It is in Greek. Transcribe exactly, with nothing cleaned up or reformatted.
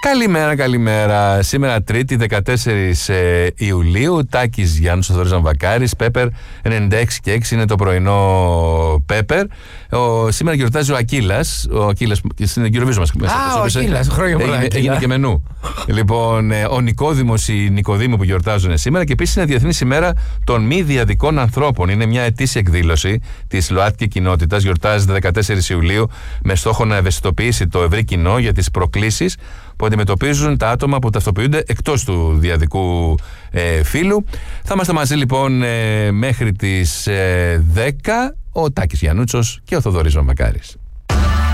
Καλημέρα, καλημέρα. Σήμερα Τρίτη, δεκατέσσερις Ιουλίου. Τάκης Γιάννους, ο Θοδωρής Βακάρης. Πέπερ ενενήντα έξι και έξι είναι το πρωινό Πέπερ. Ο, σήμερα γιορτάζει ο Ακύλας. Ο Ακύλας στην Eurovision μας. Α, ο Ακύλας, χρόνια πολλά. Έγινε, έγινε και μενού. Λοιπόν, ο Νικόδημος, οι Νικοδήμοι που γιορτάζουν σήμερα. Και επίσης είναι Διεθνής ημέρα των μη διαδικών ανθρώπων. Είναι μια ετήσια εκδήλωση της ΛΟΑΤΚΙ κοινότητας. Γιορτάζεται δεκατέσσερις Ιουλίου με στόχο να ευαισθητοποιήσει το ευρύ κοινό για τις προκλήσεις που αντιμετωπίζουν τα άτομα που ταυτοποιούνται εκτός του διαδικού ε, φύλου. Θα είμαστε μαζί λοιπόν ε, μέχρι τις ε, δέκα, ο Τάκης Γιαννούτσος και ο Θοδωρής Βαμβακάρης.